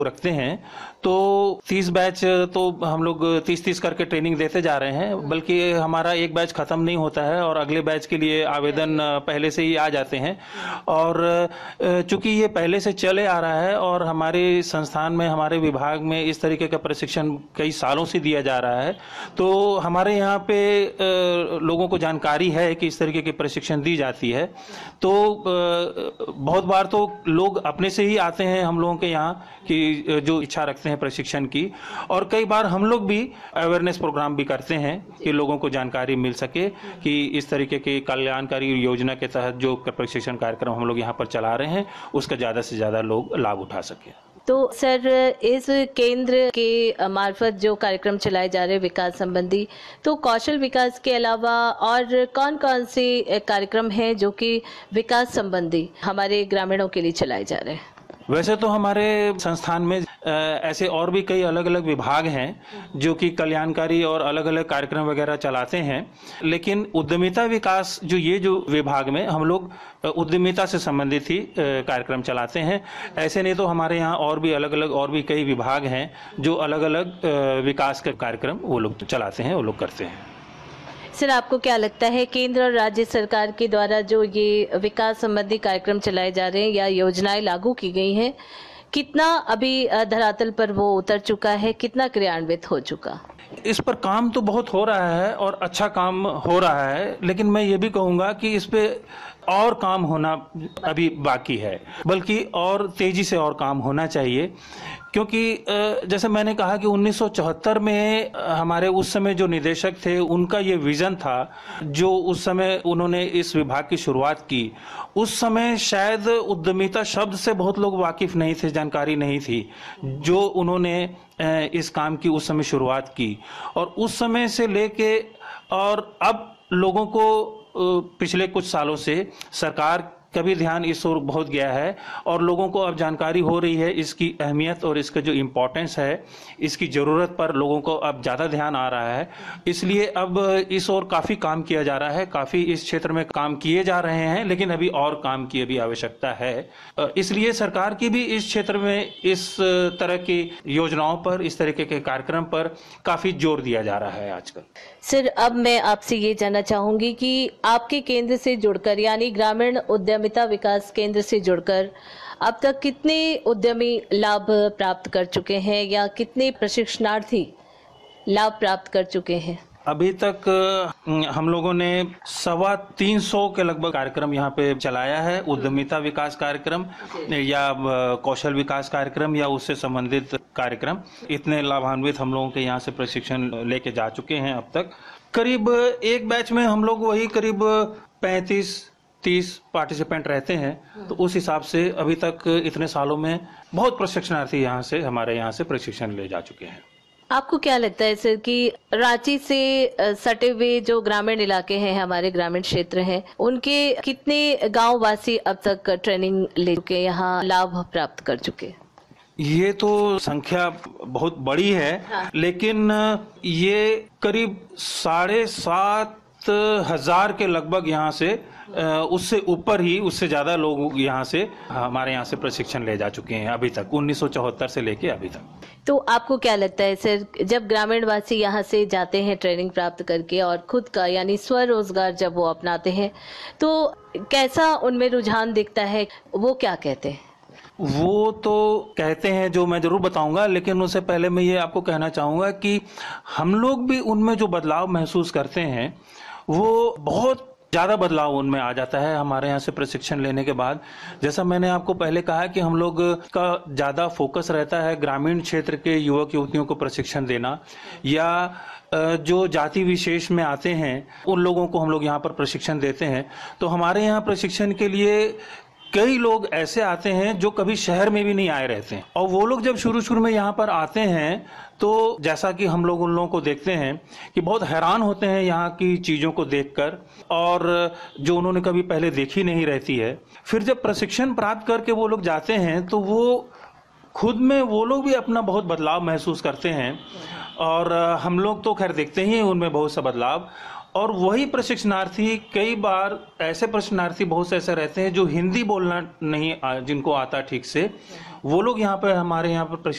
रखते हैं। तो 30 बैच तो हम लोग 30-30 करके ट्रेनिंग देते जा रहे हैं, बल्कि हमारा एक बैच खत्म नहीं होता है और अगले बैच के लिए आवेदन पहले से ही आ जाते हैं। और चूंकि ये पहले से चले आ रहा है और हमारे संस्थान में, हमारे विभाग में इस तरीके का प्रशिक्षण कई सालों से दिया जा रहा है, तो हमारे यहाँ पे लोगों को जानकारी है कि इस तरीके की प्रशिक्षण दी जाती है। तो बहुत बार तो लोग अपने से ही आते हैं हम लोगों के यहाँ कि जो इच्छा रखते हैं प्रशिक्षण की, और कई बार हम लोग भी अवेयरनेस प्रोग्राम भी करते हैं कि लोगों को जानकारी मिल सके कि इस तरीके की कल्याणकारी योजना के तहत जो प्रशिक्षण कार्यक्रम हम लोग यहाँ पर चला रहे हैं उसका ज़्यादा से ज़्यादा लोग लाभ उठा सके। तो सर, इस केंद्र के मार्फत जो कार्यक्रम चलाए जा रहे हैं विकास संबंधी, तो कौशल विकास के अलावा और कौन कौन से कार्यक्रम हैं जो कि विकास संबंधी हमारे ग्रामीणों के लिए चलाए जा रहे हैं? वैसे तो हमारे संस्थान में ऐसे और भी कई अलग अलग विभाग हैं जो कि कल्याणकारी और अलग अलग कार्यक्रम वगैरह चलाते हैं, लेकिन उद्यमिता विकास जो विभाग में हम लोग उद्यमिता से संबंधित ही कार्यक्रम चलाते हैं। ऐसे नहीं तो हमारे यहाँ और भी अलग अलग और भी कई विभाग हैं जो अलग अलग विकास के कार्यक्रम वो लोग चलाते हैं, वो लोग करते हैं। सर, आपको क्या लगता है केंद्र और राज्य सरकार के द्वारा जो ये विकास संबंधी कार्यक्रम चलाए जा रहे हैं या योजनाएं लागू की गई हैं, कितना अभी धरातल पर वो उतर चुका है, कितना क्रियान्वित हो चुका? इस पर काम तो बहुत हो रहा है और अच्छा काम हो रहा है, लेकिन मैं ये भी कहूँगा कि इस पे और काम होना अभी बाकी है, बल्कि और तेजी से और काम होना चाहिए। क्योंकि जैसे मैंने कहा कि 1974 में हमारे उस समय जो निदेशक थे उनका ये विजन था, जो उस समय उन्होंने इस विभाग की शुरुआत की। उस समय शायद उद्यमिता शब्द से बहुत लोग वाकिफ नहीं थे, जानकारी नहीं थी, जो उन्होंने इस काम की उस समय शुरुआत की। और उस समय से लेके और अब लोगों को पिछले कुछ सालों से सरकार का भी ध्यान इस ओर बहुत गया है और लोगों को अब जानकारी हो रही है इसकी अहमियत और इसका जो इम्पोर्टेंस है, इसकी ज़रूरत पर लोगों को अब ज़्यादा ध्यान आ रहा है। इसलिए अब इस ओर काफ़ी काम किया जा रहा है, काफ़ी इस क्षेत्र में काम किए जा रहे हैं, लेकिन अभी और काम की अभी आवश्यकता है। इसलिए सरकार की भी इस क्षेत्र में इस तरह की योजनाओं पर, इस तरीके के कार्यक्रम पर काफ़ी जोर दिया जा रहा है आजकल। सर, अब मैं आपसे ये जानना चाहूंगी कि आपके केंद्र से जुड़कर, यानी ग्रामीण उद्यमिता विकास केंद्र से जुड़कर अब तक कितने उद्यमी लाभ प्राप्त कर चुके हैं या कितने प्रशिक्षणार्थी लाभ प्राप्त कर चुके हैं? अभी तक हम लोगों ने 325 के लगभग कार्यक्रम यहाँ पे चलाया है। उद्यमिता विकास कार्यक्रम या कौशल विकास कार्यक्रम या उससे संबंधित कार्यक्रम, इतने लाभान्वित हम लोगों के यहाँ से प्रशिक्षण लेके जा चुके हैं। अब तक करीब एक बैच में हम लोग वही करीब 35-30 पार्टिसिपेंट रहते हैं, तो उस हिसाब से अभी तक इतने सालों में बहुत प्रशिक्षणार्थी यहाँ से, हमारे यहाँ से प्रशिक्षण ले जा चुके हैं। आपको क्या लगता है सर कि रांची से सटे हुए जो ग्रामीण इलाके हैं, हमारे ग्रामीण क्षेत्र हैं, उनके कितने गांव वासी अब तक ट्रेनिंग ले चुके, यहाँ लाभ प्राप्त कर चुके? ये तो संख्या बहुत बड़ी है। हाँ। लेकिन ये करीब 7,500 के लगभग यहाँ से, उससे ऊपर ही, उससे ज्यादा लोग यहाँ से, हमारे यहाँ से प्रशिक्षण ले जा चुके हैं अभी तक, 1974 से लेके अभी तक। तो आपको क्या लगता है सर, जब ग्रामीण वासी यहाँ से जाते हैं ट्रेनिंग प्राप्त करके और खुद का यानी स्वरोजगार जब वो अपनाते हैं, तो कैसा उनमें रुझान दिखता है, वो क्या कहते हैं? वो तो कहते हैं जो मैं जरूर बताऊंगा, लेकिन उससे पहले मैं ये आपको कहना चाहूंगा कि हम लोग भी उनमें जो बदलाव महसूस करते हैं, वो बहुत ज़्यादा बदलाव उनमें आ जाता है हमारे यहाँ से प्रशिक्षण लेने के बाद। जैसा मैंने आपको पहले कहा कि हम लोग का ज़्यादा फोकस रहता है ग्रामीण क्षेत्र के युवक युवतियों को प्रशिक्षण देना, या जो जाति विशेष में आते हैं उन लोगों को हम लोग यहाँ पर प्रशिक्षण देते हैं। तो हमारे यहाँ प्रशिक्षण के लिए कई लोग ऐसे आते हैं जो कभी शहर में भी नहीं आए रहते हैं, और वो लोग जब शुरू में यहाँ पर आते हैं तो जैसा कि हम लोग उन लोगों को देखते हैं कि बहुत हैरान होते हैं यहाँ की चीज़ों को देखकर, और जो उन्होंने कभी पहले देखी नहीं रहती है। फिर जब प्रशिक्षण प्राप्त करके वो लोग जाते हैं तो वो खुद में वो लोग भी अपना बहुत बदलाव महसूस करते हैं, और हम लोग तो खैर देखते ही हैं उनमें बहुत सा बदलाव। और वही प्रशिक्षणार्थी, कई बार ऐसे प्रशिक्षणार्थी बहुत से ऐसे रहते हैं जो हिंदी बोलना नहीं जिनको आता ठीक से, वो लोग यहाँ पे हमारे यहाँ पर